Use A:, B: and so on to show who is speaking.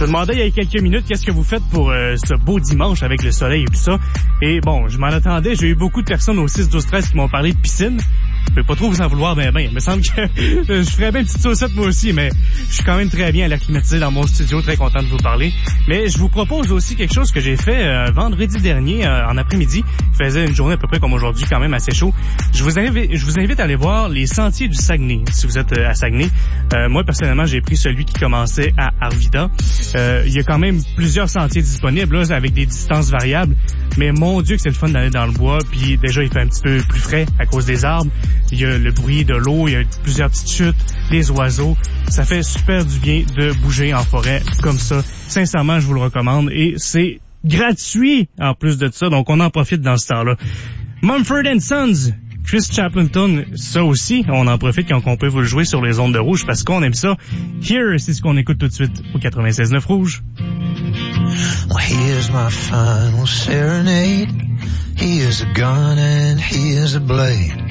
A: me demandais il y a quelques minutes qu'est-ce que vous faites pour ce beau dimanche avec le soleil et tout ça. Et bon, je m'en attendais. J'ai eu beaucoup de personnes au 6-12-13 qui m'ont parlé de piscine. Je vais pas trop vous en vouloir ben. Il me semble que je ferais bien une petite saucette moi aussi, mais je suis quand même très bien à l'acclimatisé dans mon studio, très content de vous parler. Mais je vous propose aussi quelque chose que j'ai fait vendredi dernier en après-midi. Il faisait une journée à peu près comme aujourd'hui, quand même assez chaud. Je vous invite à aller voir les sentiers du Saguenay, si vous êtes à Saguenay. Moi, personnellement, j'ai pris celui qui commençait à Arvida. Il y a quand même plusieurs sentiers disponibles, là, avec des distances variables. Mais mon Dieu que c'est le fun d'aller dans le bois. Puis déjà, il fait un petit peu plus frais à cause des arbres. Il y a le bruit de l'eau, il y a plusieurs petites chutes, les oiseaux. Ça fait super du bien de bouger en forêt comme ça. Sincèrement, je vous le recommande. Et c'est gratuit en plus de ça. Donc, on en profite dans ce temps-là. Mumford & Sons, Chris Chaplin, ça aussi, on en profite quand on peut vous le jouer sur les ondes de Rouge parce qu'on aime ça. Here, c'est ce qu'on écoute tout de suite au 96.9 Rouge.
B: Well, here's my final serenade. Here's a gun and here's a blade.